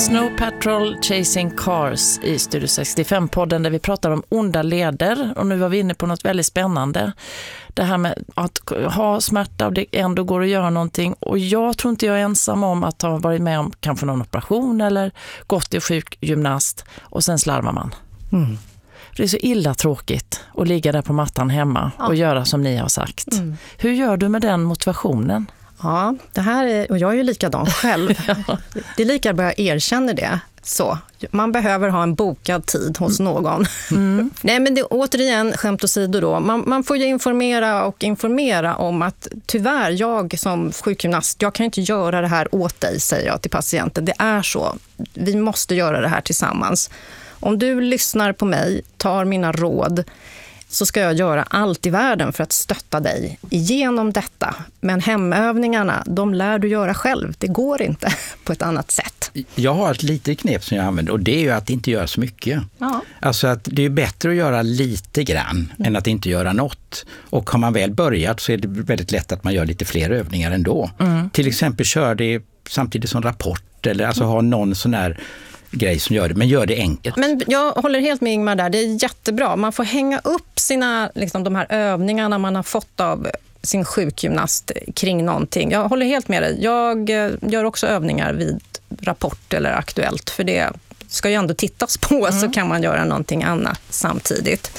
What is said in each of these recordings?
Snow Patrol Chasing Cars i Studio 65-podden där vi pratar om onda leder, och nu var vi inne på något väldigt spännande. Det här med att ha smärta och det ändå går att göra någonting, och jag tror inte jag är ensam om att ha varit med om kanske någon operation eller gått till sjukgymnast och sen slarvar man. Mm. Det är så illa tråkigt att ligga där på mattan hemma och göra som ni har sagt. Mm. Hur gör du med den motivationen? Ja, det här är, och jag är ju likadan själv. Det är lika bra att jag erkänner det. Så, man behöver ha en bokad tid hos någon. Mm. Nej, men det, återigen, skämt åsido då. Man får ju informera om att tyvärr, jag som sjukgymnast, jag kan inte göra det här åt dig, säger jag till patienten. Det är så. Vi måste göra det här tillsammans. Om du lyssnar på mig, tar mina råd, så ska jag göra allt i världen för att stötta dig igenom detta. Men hemövningarna, de lär du göra själv. Det går inte på ett annat sätt. Jag har ett litet knep som jag använder, och det är ju att inte göra så mycket. Ja. Alltså att det är bättre att göra lite grann än att inte göra något. Och har man väl börjat så är det väldigt lätt att man gör lite fler övningar ändå. Mm. Till exempel kör det samtidigt som rapport, eller alltså ha någon sån här grej som gör det, men gör det enkelt. Men jag håller helt med Ingmar där, det är jättebra. Man får hänga upp sina, liksom, de här övningarna man har fått av sin sjukgymnast kring någonting. Jag håller helt med dig. Jag gör också övningar vid Rapport eller Aktuellt, för det ska ju ändå tittas på, så kan man göra någonting annat samtidigt.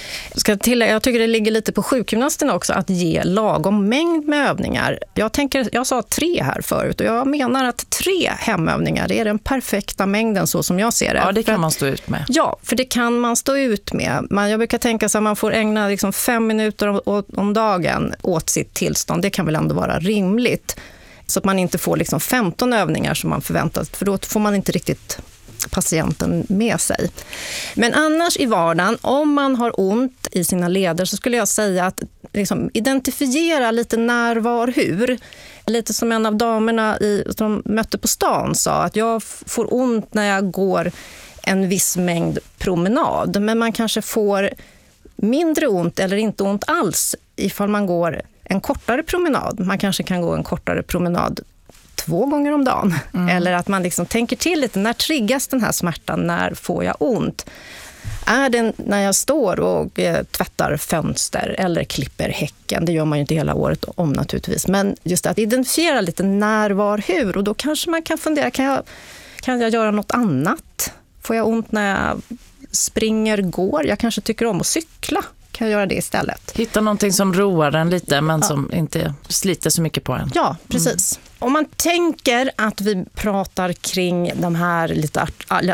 Jag tycker det ligger lite på sjukgymnasten också att ge lagom mängd med övningar. Jag sa 3 här förut, och jag menar att 3 hemövningar är den perfekta mängden så som jag ser det. Ja, det kan man stå ut med. Ja, för det kan man stå ut med. Jag brukar tänka så att man får ägna liksom 5 minuter om dagen åt sitt tillstånd. Det kan väl ändå vara rimligt. Så att man inte får liksom 15 övningar som man förväntar, för då får man inte riktigt patienten med sig. Men annars i vardagen, om man har ont i sina leder, så skulle jag säga att liksom identifiera lite när, var, hur. Lite som en av damerna som mötte på stan sa, att jag får ont när jag går en viss mängd promenad, men man kanske får mindre ont eller inte ont alls ifall man går en kortare promenad. Man kanske kan gå en kortare promenad 2 gånger om dagen. Eller att man liksom tänker till lite, när triggas den här smärtan, när får jag ont? Är det när jag står och tvättar fönster eller klipper häcken? Det gör man ju inte hela året om naturligtvis. Men just att identifiera lite när, var, hur. Och då kanske man kan fundera, kan jag göra något annat? Får jag ont när jag springer, går? Jag kanske tycker om att cykla. Kan jag göra det istället? Hitta någonting som roar en lite, men som inte sliter så mycket på en. Ja, precis. Om man tänker att vi pratar kring de här lite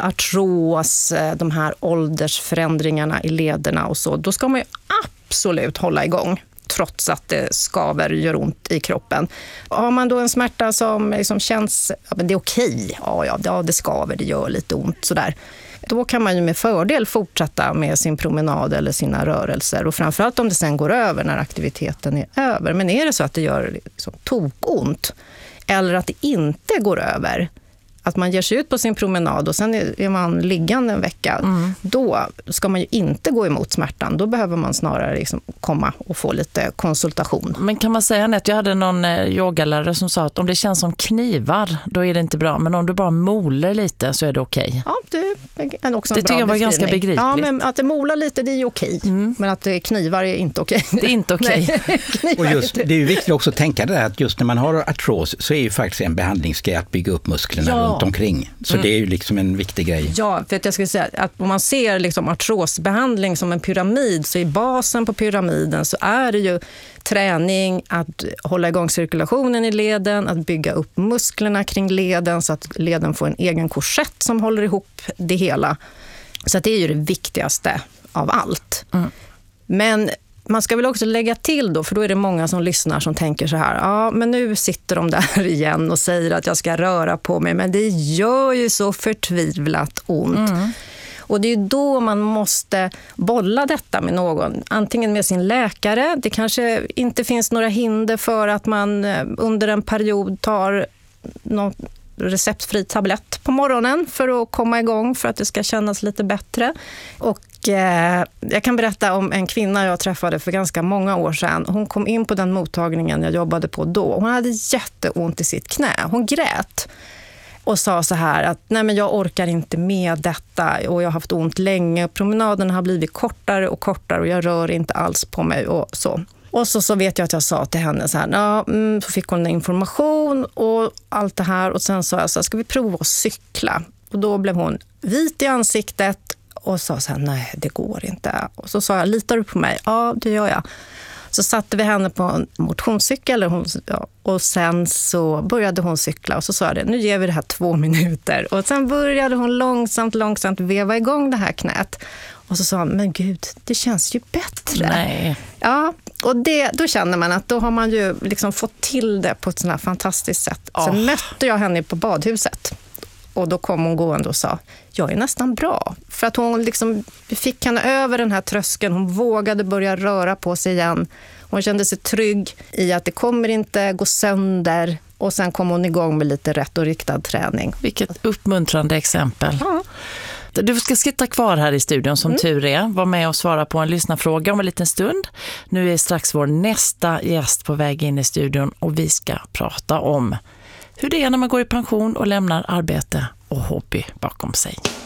artros, de här åldersförändringarna i lederna och så, då ska man ju absolut hålla igång, trots att det skaver, gör ont i kroppen. Har man då en smärta som liksom känns, men det är okej, ja, det skaver, det gör lite ont sådär. Då kan man ju med fördel fortsätta med sin promenad eller sina rörelser. Och framförallt om det sen går över när aktiviteten är över. Men är det så att det gör liksom tokont, eller att det inte går över, att man ger sig ut på sin promenad och sen är man liggande en vecka, då ska man ju inte gå emot smärtan. Då behöver man snarare liksom komma och få lite konsultation. Men kan man säga att jag hade någon yogalärare som sa att om det känns som knivar, då är det inte bra. Men om du bara molar lite så är det okej. Ja, det är också en bra tycker jag var ganska begripligt. Ja, men att det molar lite, det är ju okej. Men att det knivar är inte okej. Det är inte okej. Och just, det är ju viktigt också att tänka det här, att just när man har artros så är ju faktiskt en behandlingsgrej att bygga upp musklerna runt omkring. Så det är ju liksom en viktig grej. Ja, för att jag skulle säga att om man ser liksom artrosbehandling som en pyramid, så i basen på pyramiden så är det ju träning, att hålla igång cirkulationen i leden, att bygga upp musklerna kring leden så att leden får en egen korsett som håller ihop det hela. Så att det är ju det viktigaste av allt. Men man ska väl också lägga till då, för då är det många som lyssnar som tänker så här, ja men nu sitter de där igen och säger att jag ska röra på mig, men det gör ju så förtvivlat ont. Och det är ju då man måste bolla detta med någon, antingen med sin läkare. Det kanske inte finns några hinder för att man under en period tar någon receptfri tablett på morgonen för att komma igång, för att det ska kännas lite bättre. Och jag kan berätta om en kvinna jag träffade för ganska många år sedan. Hon kom in på den mottagningen jag jobbade på då. Hon hade jätteont i sitt knä. Hon grät. och sa så här att nej, men jag orkar inte med detta och jag har haft ont länge. Promenaden har blivit kortare och kortare och jag rör inte alls på mig och så. Och så vet jag att jag sa till henne så här, så fick hon information och allt det här och sen sa jag så här, ska vi prova att cykla? Och då blev hon vit i ansiktet och sa så här, nej det går inte. Och så sa jag, litar du på mig? Ja, det gör jag. Så satte vi henne på en motionscykel och sen så började hon cykla och så sa jag, nu ger vi det här 2 minuter. Och sen började hon långsamt veva igång det här knät. Och så sa hon, men gud, det känns ju bättre. Nej. Ja, och då känner man att då har man ju liksom fått till det på ett sånt här fantastiskt sätt. Sen mötte jag henne på badhuset. Och då kom hon gående och sa, jag är nästan bra. För att hon liksom fick henne över den här tröskeln. Hon vågade börja röra på sig igen. Hon kände sig trygg i att det kommer inte gå sönder. Och sen kom hon igång med lite rätt och riktad träning. Vilket uppmuntrande exempel. Ja. Du ska sitta kvar här i studion som tur är. Var med och svara på en lyssnarfråga om en liten stund. Nu är strax vår nästa gäst på väg in i studion och vi ska prata om hur det är när man går i pension och lämnar arbete och hobby bakom sig.